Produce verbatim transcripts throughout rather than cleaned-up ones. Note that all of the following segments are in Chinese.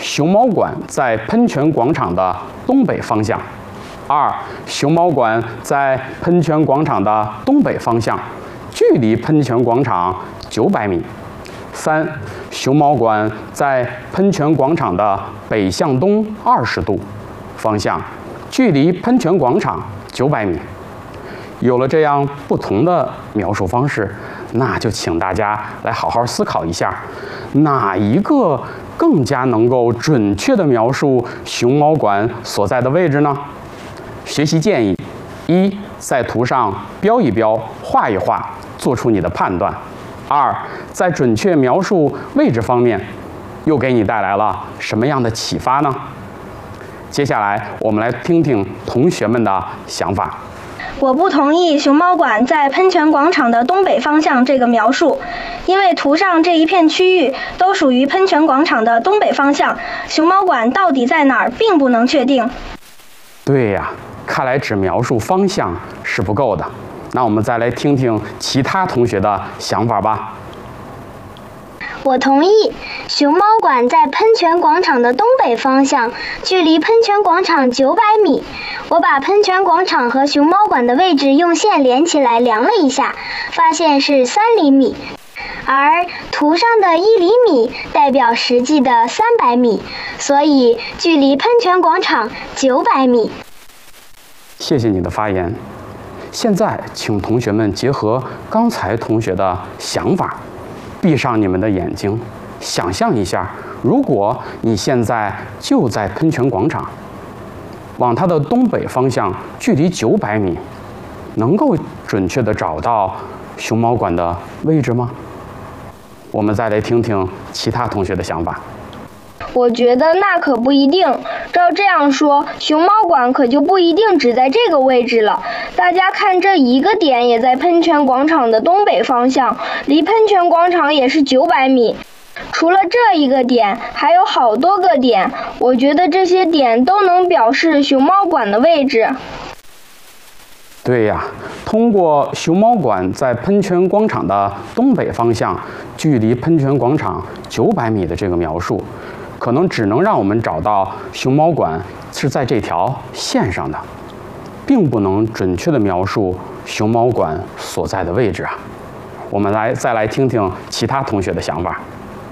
熊猫馆在喷泉广场的东北方向。二、熊猫馆在喷泉广场的东北方向，距离喷泉广场九百米。三、熊猫馆在喷泉广场的北向东二十度方向，距离喷泉广场九百米。有了这样不同的描述方式，那就请大家来好好思考一下，哪一个更加能够准确地描述熊猫馆所在的位置呢？学习建议：一、在图上标一标、画一画，做出你的判断；二、在准确描述位置方面，又给你带来了什么样的启发呢？接下来，我们来听听同学们的想法。 我不同意熊猫馆在喷泉广场的东北方向这个描述，因为图上这一片区域都属于喷泉广场的东北方向，熊猫馆到底在哪儿并不能确定。 对呀，看来只描述方向是不够的。那我们再来听听其他同学的想法吧。 我同意，熊猫馆在喷泉广场的东北方向，距离喷泉广场九百米。我把喷泉广场和熊猫馆的位置用线连起来量了一下，发现是三厘米，而图上的一厘米代表实际的三百米，所以距离喷泉广场九百米。 谢谢你的发言。现在，请同学们结合刚才同学的想法，闭上你们的眼睛，想象一下，如果你现在就在喷泉广场，往它的东北方向距离九百米，能够准确地找到熊猫馆的位置吗？我们再来听听其他同学的想法。 我觉得那可不一定。照这样说，熊猫馆可就不一定只在这个位置了。大家看，这一个点也在喷泉广场的东北方向，离喷泉广场也是九百米。除了这一个点，还有好多个点，我觉得这些点都能表示熊猫馆的位置。 对呀，通过熊猫馆在喷泉广场的东北方向，距离喷泉广场九百米的这个描述，可能只能让我们找到熊猫馆是在这条线上的，并不能准确地描述熊猫馆所在的位置啊。我们来再来听听其他同学的想法。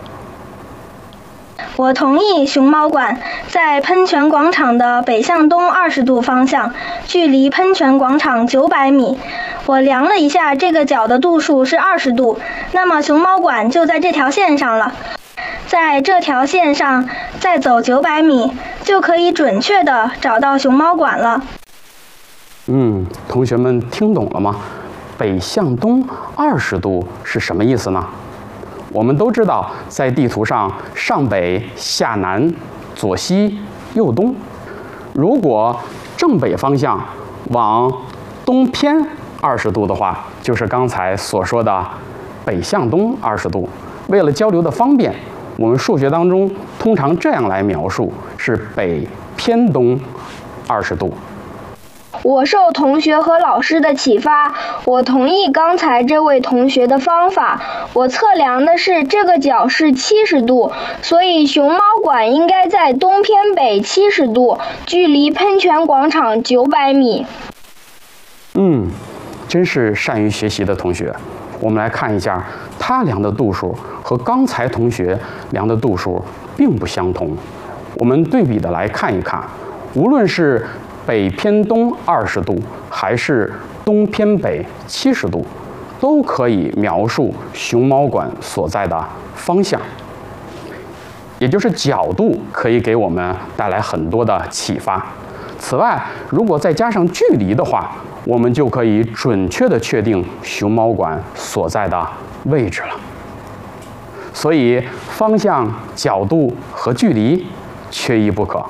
我同意熊猫馆在喷泉广场的北向东二十度方向，距离喷泉广场九百米。我量了一下，这个角的度数是二十度，那么熊猫馆就在这条线上了。在这条线上再走九百米，就可以准确地找到熊猫馆了。 嗯，同学们听懂了吗？北向东二十度是什么意思呢？我们都知道，在地图上上北下南左西右东，如果正北方向往东偏二十度的话，就是刚才所说的北向东二十度。为了交流的方便，我们数学当中通常这样来描述：是北偏东二十度。 我受同学和老师的启发，我同意刚才这位同学的方法。我测量的是这个角是七十度，所以熊猫馆应该在东偏北七十度，距离喷泉广场九百米。 嗯，真是善于学习的同学。我们来看一下，他量的度数和刚才同学量的度数并不相同。我们对比的来看一看，无论是北偏东二十度，还是东偏北七十度，都可以描述熊猫馆所在的方向。也就是角度可以给我们带来很多的启发。此外，如果再加上距离的话，我们就可以准确地确定熊猫馆所在的位置了。所以，方向、角度和距离缺一不可。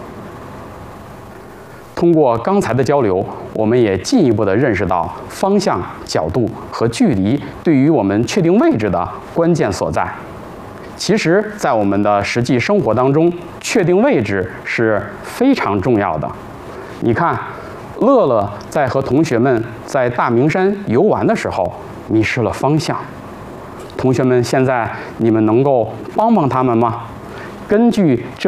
通过刚才的交流，我们也进一步地认识到方向、角度和距离对于我们确定位置的关键所在。其实，在我们的实际生活当中，确定位置是非常重要的。你看，乐乐在和同学们在大明山游玩的时候迷失了方向。同学们，现在你们能够帮帮他们吗？根据这